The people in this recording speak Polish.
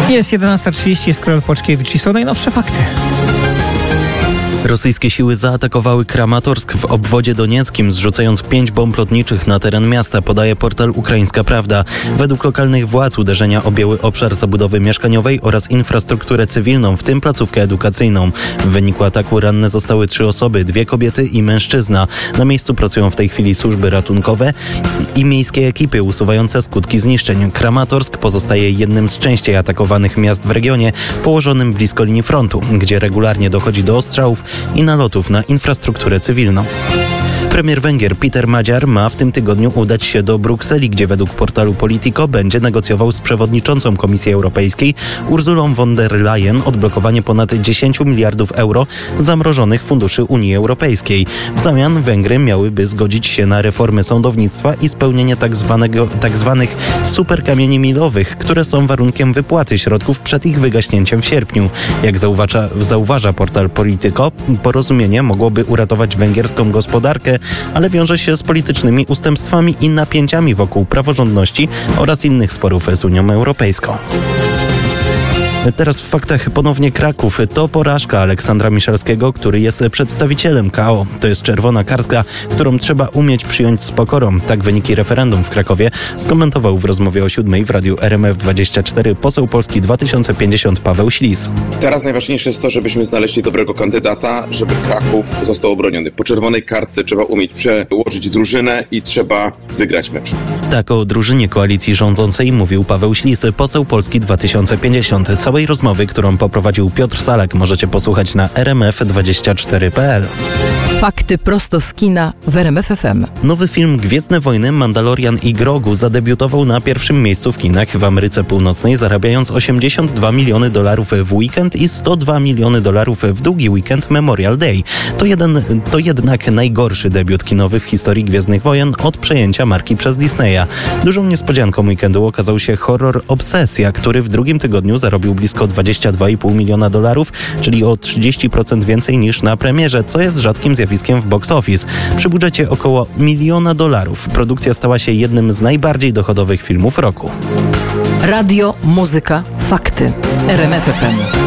Jest 11:30, jest Karol Płaczkiewicz i są najnowsze fakty. Rosyjskie siły zaatakowały Kramatorsk w obwodzie donieckim, zrzucając 5 bomb lotniczych na teren miasta, podaje portal Ukraińska Prawda. Według lokalnych władz uderzenia objęły obszar zabudowy mieszkaniowej oraz infrastrukturę cywilną, w tym placówkę edukacyjną. W wyniku ataku ranne zostały 3 osoby, 2 kobiety i mężczyzna. Na miejscu pracują w tej chwili służby ratunkowe i miejskie ekipy usuwające skutki zniszczeń. Kramatorsk pozostaje jednym z częściej atakowanych miast w regionie, położonym blisko linii frontu, gdzie regularnie dochodzi do ostrzałów i nalotów na infrastrukturę cywilną. Premier Węgier Peter Magyar ma w tym tygodniu udać się do Brukseli, gdzie według portalu Politico będzie negocjował z przewodniczącą Komisji Europejskiej Ursulą von der Leyen odblokowanie ponad 10 miliardów euro zamrożonych funduszy Unii Europejskiej. W zamian Węgry miałyby zgodzić się na reformy sądownictwa i spełnienie tak zwanych superkamieni milowych, które są warunkiem wypłaty środków przed ich wygaśnięciem w sierpniu. Jak zauważa portal Politico, porozumienie mogłoby uratować węgierską gospodarkę, ale wiąże się z politycznymi ustępstwami i napięciami wokół praworządności oraz innych sporów z Unią Europejską. Teraz w faktach ponownie Kraków. To porażka Aleksandra Miszalskiego, który jest przedstawicielem KO. To jest czerwona kartka, którą trzeba umieć przyjąć z pokorą. Tak wyniki referendum w Krakowie skomentował w rozmowie o 7 w radiu RMF24 poseł Polski 2050 Paweł Ślis. Teraz najważniejsze jest to, żebyśmy znaleźli dobrego kandydata, żeby Kraków został obroniony. Po czerwonej kartce trzeba umieć przełożyć drużynę i trzeba wygrać mecz. Tak o drużynie koalicji rządzącej mówił Paweł Ślis, poseł Polski 2050. Całej rozmowy, którą poprowadził Piotr Salak, możecie posłuchać na rmf24.pl. Fakty prosto z kina w RMF FM. Nowy film Gwiezdne Wojny, Mandalorian i Grogu zadebiutował na pierwszym miejscu w kinach w Ameryce Północnej, zarabiając $82 miliony w weekend i $102 miliony w długi weekend Memorial Day. To jednak najgorszy debiut kinowy w historii Gwiezdnych Wojen od przejęcia marki przez Disneya. Dużą niespodzianką weekendu okazał się horror Obsesja, który w drugim tygodniu zarobił blisko $22,5 miliona, czyli o 30% więcej niż na premierze, co jest rzadkim zjawiskiem w box office. Przy budżecie około $1 miliona produkcja stała się jednym z najbardziej dochodowych filmów roku. Radio, muzyka, fakty. RMF FM.